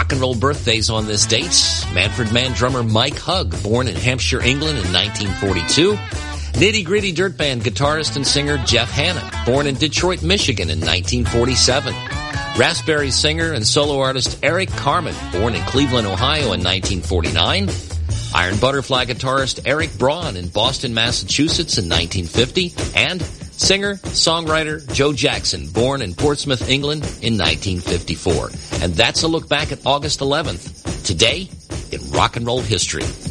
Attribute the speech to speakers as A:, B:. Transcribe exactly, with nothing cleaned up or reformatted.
A: Rock and roll birthdays on this date. Manfred Mann drummer Mike Hugg, born in Hampshire, England in nineteen forty-two. Nitty Gritty Dirt Band guitarist and singer Jeff Hanna, born in Detroit, Michigan in nineteen forty-seven. Raspberry singer and solo artist Eric Carmen, born in Cleveland, Ohio in nineteen forty-nine. Iron Butterfly guitarist Eric Braun in Boston, Massachusetts in nineteen fifty. And singer, songwriter Joe Jackson, born in Portsmouth, England in nineteen fifty-four. And that's a look back at August eleventh, today in rock and roll history.